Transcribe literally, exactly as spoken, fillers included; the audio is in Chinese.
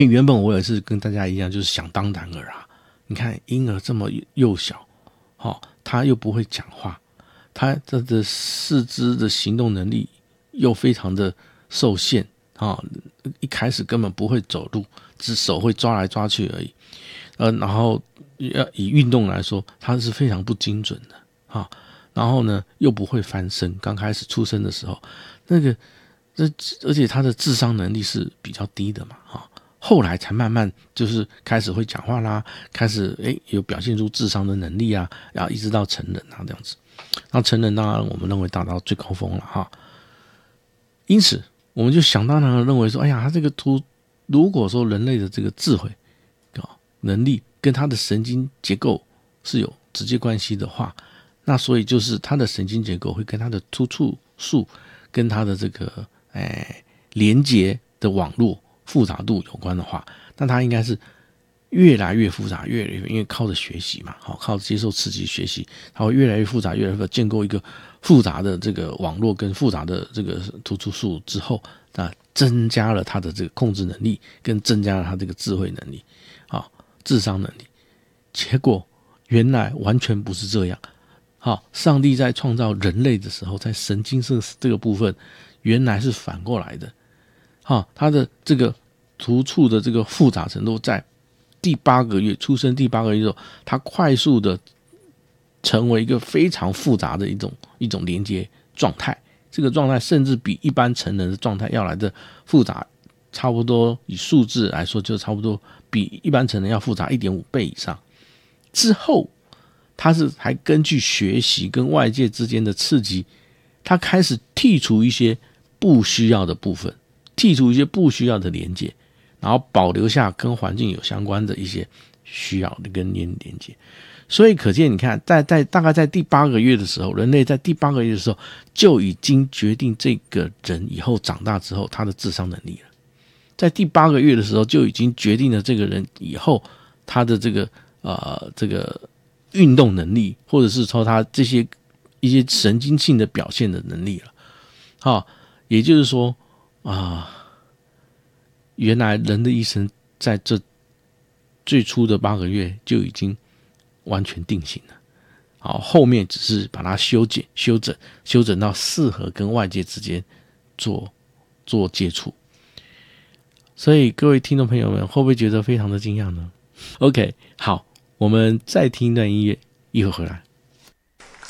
原本我也是跟大家一样，就是想当然尔啊。你看婴儿这么幼小，哦，他又不会讲话，他的四肢的行动能力又非常的受限，哦，一开始根本不会走路，只手会抓来抓去而已。呃，然后要以运动来说，他是非常不精准的，啊、哦，然后呢又不会翻身，刚开始出生的时候，那个，这而且他的智商能力是比较低的嘛，哈、哦。后来才慢慢就是开始会讲话啦，开始诶有表现出智商的能力啊，然后一直到成人啊这样子。那成人当然我们认为达到最高峰了哈。因此我们就想当然的认为说，哎呀，他这个图如果说人类的这个智慧能力跟他的神经结构是有直接关系的话，那所以就是他的神经结构会跟他的突触数跟他的这个诶连接的网络复杂度有关的话，那它应该是越来越复杂，越来越因为靠着学习嘛，好，靠着接受刺激学习，它会越来越复杂，越来越建构一个复杂的这个网络跟复杂的这个突触数之后，那增加了它的这个控制能力，跟增加了它这个智慧能力，好，智商能力。结果原来完全不是这样。好，上帝在创造人类的时候，在神经这个部分，原来是反过来的。好，他的这个突触的这个复杂程度，在第八个月出生第八个月之后，他快速的成为一个非常复杂的一种一种连接状态。这个状态甚至比一般成人的状态要来的复杂，差不多以数字来说，就差不多比一般成人要复杂 一点五 倍以上。之后，他是还根据学习跟外界之间的刺激，他开始剔除一些不需要的部分。剔除一些不需要的连接，然后保留下跟环境有相关的一些需要的跟连连接。所以可见，你看，在在大概在第八个月的时候，人类在第八个月的时候就已经决定这个人以后长大之后他的智商能力了。在第八个月的时候就已经决定了这个人以后他的这个呃这个运动能力，或者是说他这些一些神经性的表现的能力了。好，也就是说。啊，原来人的一生在这最初的八个月就已经完全定型了。好，后面只是把它修剪、修整、修整到适合跟外界之间做做接触。所以各位听众朋友们，会不会觉得非常的惊讶呢 ？OK， 好，我们再听一段音乐，一会儿回来。